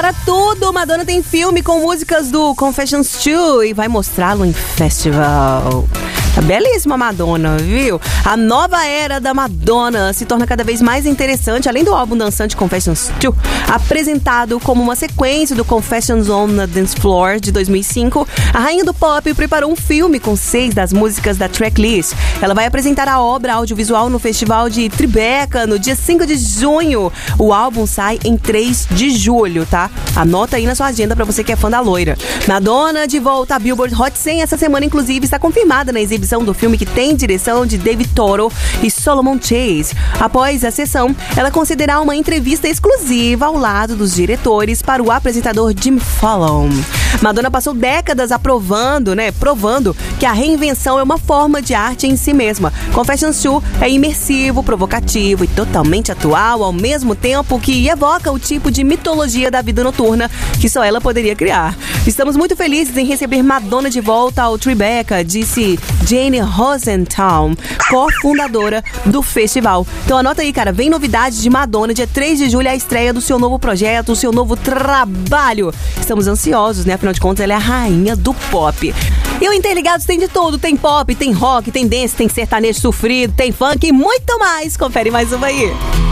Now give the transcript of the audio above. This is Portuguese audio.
para tudo! Madonna tem filme com músicas do Confessions 2 e vai mostrá-lo em festival. Tá belíssima a Madonna, viu? A nova era da Madonna se torna cada vez mais interessante, além do álbum dançante Confessions 2, apresentado como uma sequência do Confessions on the Dance Floor de 2005. A rainha do pop preparou um filme com 6 das músicas da tracklist. Ela vai apresentar a obra audiovisual no festival de Tribeca no dia 5 de junho. O álbum sai em 3 de julho, tá? Anota aí na sua agenda pra você que é fã da loira. Madonna de volta à Billboard Hot 100 essa semana, inclusive, está confirmada na exibição do filme que tem direção de David Toro e Solomon Chase. Após a sessão, ela concederá uma entrevista exclusiva ao lado dos diretores para o apresentador Jimmy Fallon. Madonna passou décadas provando que a reinvenção é uma forma de arte em si mesma. Confessions 2 é imersivo, provocativo e totalmente atual, ao mesmo tempo que evoca o tipo de mitologia da vida noturna que só ela poderia criar. Estamos muito felizes em receber Madonna de volta ao Tribeca, disse Jane Rosenthal, cofundadora do festival. Então anota aí, cara, vem novidade de Madonna, dia 3 de julho, a estreia do seu novo projeto, o seu novo trabalho. Estamos ansiosos, né? Afinal de contas, ela é a rainha do pop. E o Interligados tem de tudo, tem pop, tem rock, tem dance, tem sertanejo sofrido, tem funk e muito mais. Confere mais uma aí.